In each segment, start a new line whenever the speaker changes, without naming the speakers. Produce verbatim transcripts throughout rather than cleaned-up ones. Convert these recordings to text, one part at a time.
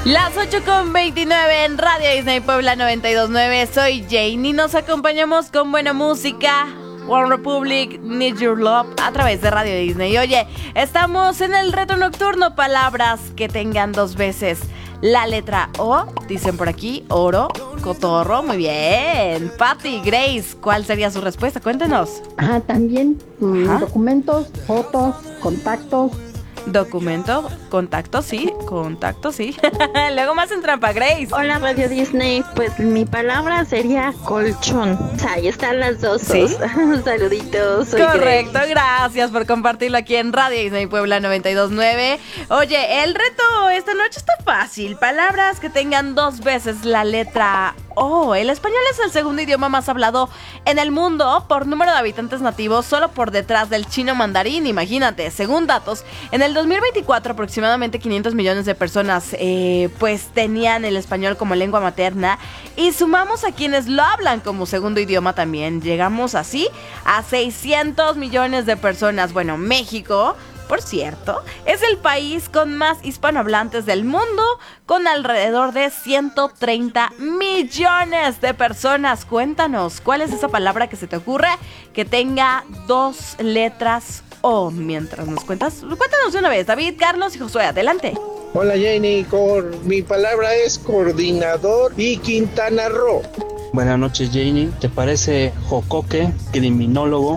Las ocho con veintinueve en Radio Disney Puebla noventa y dos punto nueve. Soy Jane y nos acompañamos con buena música. One Republic, Need Your Love a través de Radio Disney. Oye, estamos en el reto nocturno. Palabras que tengan dos veces la letra O. Dicen por aquí, oro, cotorro. Muy bien. Patty, Grace, ¿cuál sería su respuesta? Cuéntenos.
Ah, también mm, documentos, fotos, contactos.
Documento, contacto, sí, contacto, sí. Luego más en trampa, Grace.
Hola Radio Disney, pues mi palabra sería colchón. O sea, ahí están las dos.
¿Sí?
Saluditos. Soy
Correcto,
Grace.
Gracias por compartirlo aquí en Radio Disney Puebla noventa y dos punto nueve. Oye, el reto esta noche está fácil. Palabras que tengan dos veces la letra O. El español es el segundo idioma más hablado en el mundo por número de habitantes nativos, solo por detrás del chino mandarín. Imagínate, según datos, en el dos mil veinticuatro aproximadamente quinientos millones de personas eh, pues tenían el español como lengua materna, y sumamos a quienes lo hablan como segundo idioma también, llegamos así a seiscientos millones de personas. Bueno, México, por cierto, es el país con más hispanohablantes del mundo, con alrededor de ciento treinta millones de personas. Cuéntanos, ¿cuál es esa palabra que se te ocurre que tenga dos letras O? Mientras nos cuentas, cuéntanos de una vez. David, Carlos y Josué, adelante.
Hola Jenny, cor- mi palabra es coordinador y Quintana Roo.
Buenas noches, Janie. ¿Te parece jocoque, criminólogo?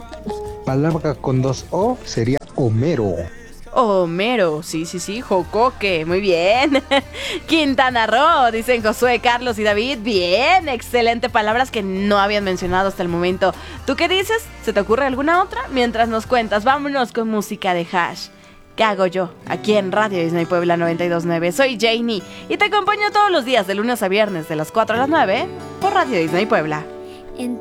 Palabra con dos O sería Homero.
Homero, sí, sí, sí, jocoque, muy bien. Quintana Roo, dicen Josué, Carlos y David. Bien, excelente, palabras que no habían mencionado hasta el momento. ¿Tú qué dices? ¿Se te ocurre alguna otra? Mientras nos cuentas, vámonos con música de Hash. ¿Qué hago yo? Aquí en Radio Disney Puebla noventa y dos punto nueve. Soy Janie y te acompaño todos los días de lunes a viernes de las cuatro a las nueve por Radio Disney Puebla.